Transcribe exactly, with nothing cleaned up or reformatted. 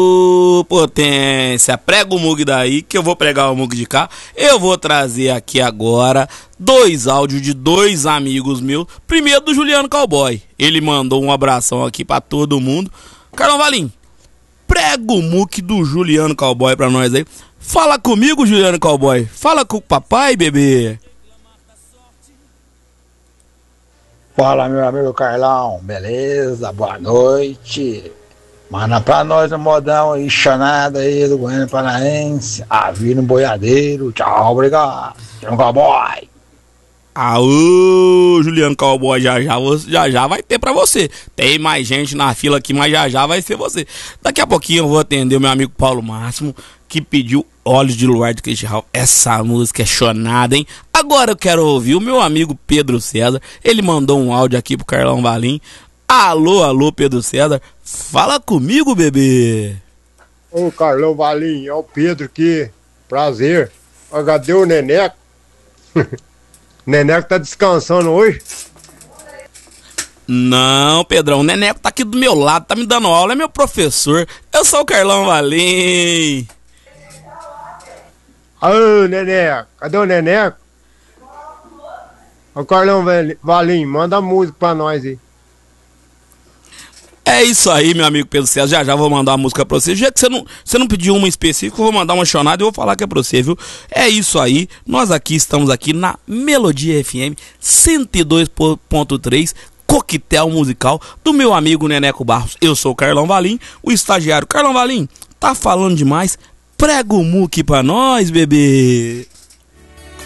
Ô, potência, prega o mug daí que eu vou pregar o mug de cá. Eu vou trazer aqui agora dois áudios de dois amigos meus. Primeiro do Juliano Cowboy. Ele mandou um abração aqui pra todo mundo. Carlão Valim, prega o mug do Juliano Cowboy pra nós aí. Fala comigo, Juliano Cowboy. Fala com o papai, bebê. Fala, meu amigo Carlão. Beleza? Boa noite. Manda pra nós um modão aí, chanada aí do Goiânia Paranaense. Avino Boiadeiro. Tchau, obrigado. Juliano Cowboy. Aô, Juliano Cowboy, já já, já já vai ter pra você. Tem mais gente na fila aqui, mas já já vai ser você. Daqui a pouquinho eu vou atender o meu amigo Paulo Máximo, que pediu Olhos de Luar de Cristian. Essa música é chonada, hein? Agora eu quero ouvir o meu amigo Pedro César. Ele mandou um áudio aqui pro Carlão Valim. Alô, alô, Pedro César. Fala comigo, bebê. Ô, Carlão Valim, é o Pedro aqui. Prazer. Cadê o Neneco? Neneco tá descansando hoje? Não, Pedrão, o Neneco tá aqui do meu lado, tá me dando aula, é meu professor. Eu sou o Carlão Valim. Ô, Neneco, cadê o Neneco? Ô, Carlão Valim, manda música pra nós aí. É isso aí, meu amigo Pedro César. Já já vou mandar uma música pra você. Já que você não, você não pediu uma específica, eu vou mandar uma chonada e vou falar que é pra você, viu? É isso aí. Nós aqui estamos aqui na Melodia F M cento e dois ponto três, coquetel musical do meu amigo Neneco Barros. Eu sou o Carlão Valim, o estagiário. Carlão Valim, tá falando demais? Prega o muque pra nós, bebê.